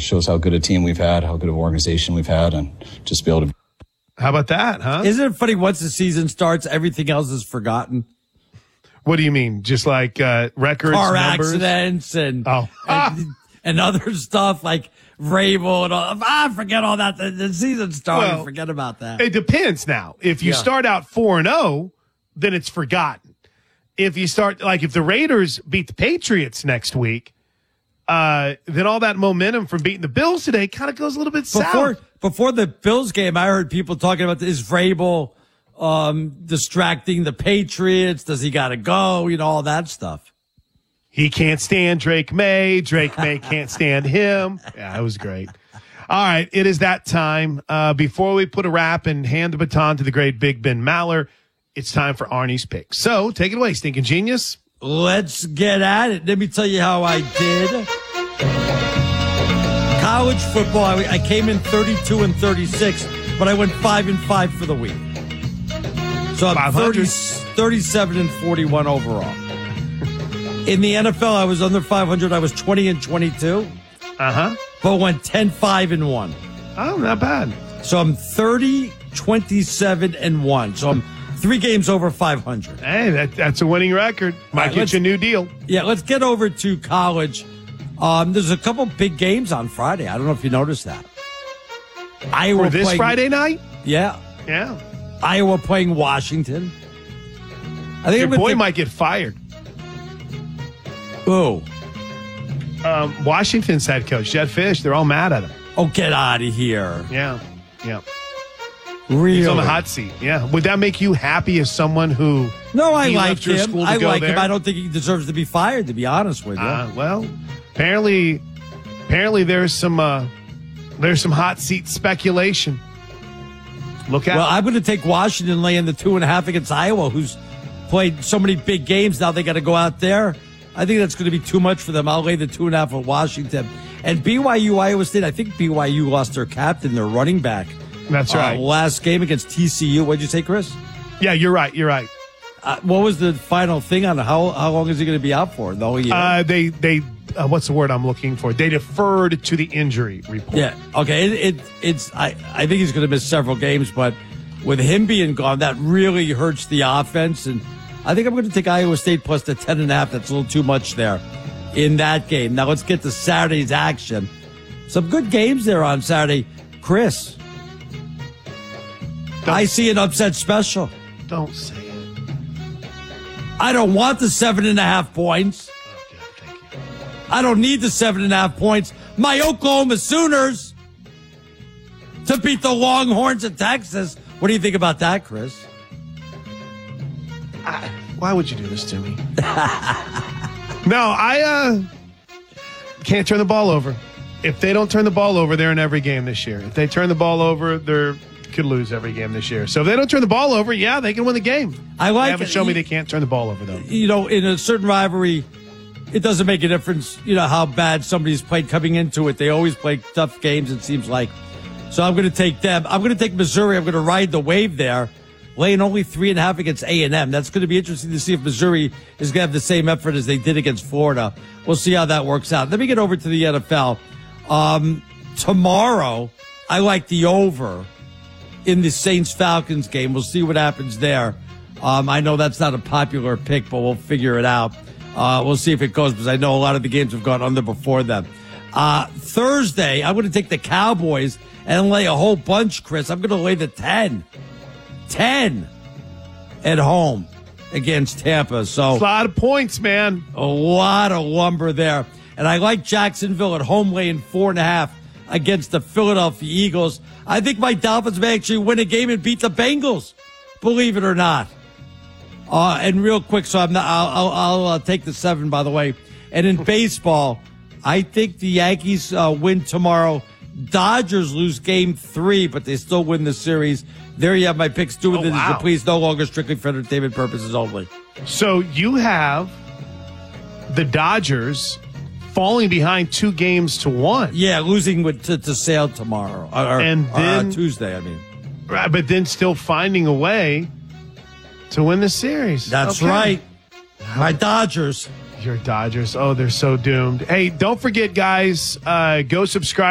shows how good a team we've had, how good of an organization we've had, and just be able to. How about that, huh? Isn't it funny? Once the season starts, everything else is forgotten. What do you mean? Just like records, car numbers? accidents, and other stuff like Vrabel and all. Forget all that. The season started. Well, forget about that. It depends now. If you start out 4-0, then it's forgotten. If you start, like if the Raiders beat the Patriots next week, then all that momentum from beating the Bills today kind of goes a little bit south. Before the Bills game, I heard people talking about is Vrabel distracting the Patriots? Does he got to go? All that stuff. He can't stand Drake May. Drake May can't stand him. Yeah, it was great. All right, it is that time. Before we put a wrap and hand the baton to the great Big Ben Maller, it's time for Arnie's picks. So take it away, Stinking Genius. Let's get at it. Let me tell you how I did. College football, I came in 32-36, but I went 5-5 for the week. So I'm 37-41 overall. In the NFL, I was under 500. I was 20-22. But went 10-5-1. Oh, not bad. So I'm 30-27-1. So I'm 3 games over 500. Hey, that's a winning record. Might get you a new deal. Yeah, let's get over to college. There's a couple big games on Friday. I don't know if you noticed that. Iowa For this Friday night? Yeah. Yeah. Iowa playing Washington. I think your boy might get fired. Who? Washington's head coach, Jed Fish. They're all mad at him. Oh, get out of here. Yeah. Really? He's on the hot seat. Yeah. Would that make you happy as someone who I like him. I like him. I don't think he deserves to be fired, to be honest with you. Well, apparently there's some hot seat speculation. Look out. Well, I'm going to take Washington laying the 2.5 against Iowa, who's played so many big games. Now they got to go out there. I think that's going to be too much for them. I'll lay the 2.5 with Washington. And BYU, Iowa State, I think BYU lost their captain, their running back. That's right. Last game against TCU. What'd you say, Chris? Yeah, you're right. What was the final thing on how long is he going to be out for? The whole year? They what's the word I'm looking for? They deferred to the injury report. Yeah. Okay. I think he's going to miss several games, but with him being gone, that really hurts the offense. And I think I'm going to take Iowa State plus the 10.5. That's a little too much there in that game. Now let's get to Saturday's action. Some good games there on Saturday. Chris, I see an upset special. Don't say it. I don't want the 7.5 points. Okay, thank you. I don't need the 7.5 points. My Oklahoma Sooners to beat the Longhorns of Texas. What do you think about that, Chris? Why would you do this to me? No, I can't turn the ball over. If they don't turn the ball over, they're in every game this year. If they turn the ball over, they could lose every game this year. So if they don't turn the ball over, yeah, they can win the game. They haven't shown me they can't turn the ball over, though. In a certain rivalry, it doesn't make a difference, how bad somebody's played coming into it. They always play tough games, it seems like. So I'm going to take them. I'm going to take Missouri. I'm going to ride the wave there, laying only 3.5 against A&M. That's going to be interesting to see if Missouri is going to have the same effort as they did against Florida. We'll see how that works out. Let me get over to the NFL. Tomorrow, I like the over in the Saints-Falcons game. We'll see what happens there. I know that's not a popular pick, but we'll figure it out. We'll see if it goes, because I know a lot of the games have gone under before them. Thursday, I'm going to take the Cowboys and lay a whole bunch, Chris. I'm going to lay the 10 at home against Tampa. So a lot of points, man. A lot of lumber there. And I like Jacksonville at home laying 4.5 against the Philadelphia Eagles. I think my Dolphins may actually win a game and beat the Bengals, believe it or not. And real quick, so I'll take the 7, by the way. And in baseball, I think the Yankees win tomorrow. Dodgers lose game 3, but they still win the series. There you have my picks. Do with it as you please. No longer strictly for entertainment purposes only. So you have the Dodgers falling behind 2-1. Yeah, losing to Sale tomorrow. And then Tuesday, I mean. Right, but then still finding a way to win the series. That's right. My Dodgers. Your Dodgers. Oh, they're so doomed. Hey, don't forget, guys, go subscribe